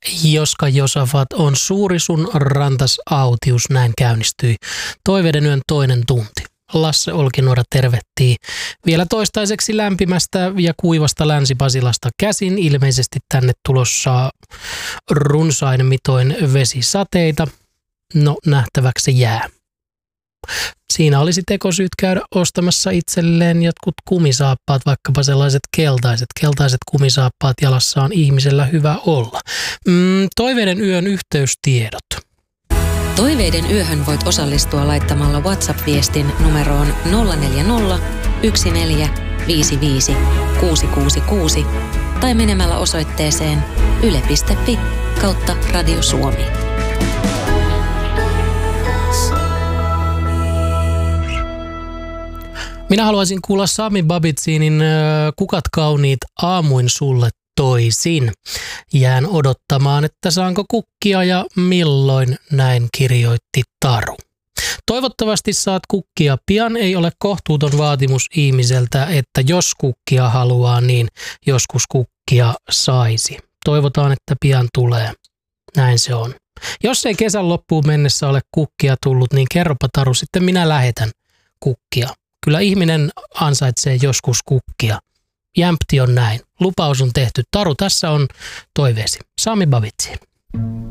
Joska Josafat on suuri sun rantas autius, näin käynnistyi Toiveiden yön toinen tunti. Lasse Olkinuora tervehtii vielä toistaiseksi lämpimästä ja kuivasta Länsi-Pasilasta käsin. Ilmeisesti tänne tulossa runsain mitoin vesisateita. No, nähtäväksi jää. Siinä olisi tekosyyt käydä ostamassa itselleen jotkut kumisaappaat, vaikkapa sellaiset keltaiset. Keltaiset kumisaappaat jalassa on ihmisellä hyvä olla. Toiveiden yön yhteystiedot. Toiveiden yöhön voit osallistua laittamalla WhatsApp-viestin numeroon 040 1455 666 tai menemällä osoitteeseen yle.fi/Radio Suomi. Minä haluaisin kuulla Sami Babitsinin Kukat kauniit aamuin sulle toisin. Jään odottamaan, että saanko kukkia ja milloin, näin kirjoitti Taru. Toivottavasti saat kukkia pian, ei ole kohtuuton vaatimus ihmiseltä, että jos kukkia haluaa, niin joskus kukkia saisi. Toivotaan, että pian tulee. Näin se on. Jos ei kesän loppuun mennessä ole kukkia tullut, niin kerropa Taru, sitten minä lähetän kukkia. Kyllä ihminen ansaitsee joskus kukkia. Jämpti on näin. Lupaus on tehty. Taru, tässä on toiveesi. Sami Babitsi.